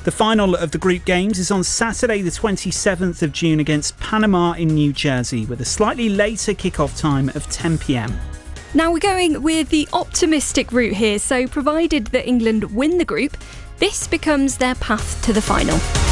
The final of the group games is on Saturday the 27th of June against Panama in New Jersey, with a slightly later kick-off time of 10 p.m. Now we're going with the optimistic route here, so provided that England win the group, this becomes their path to the final.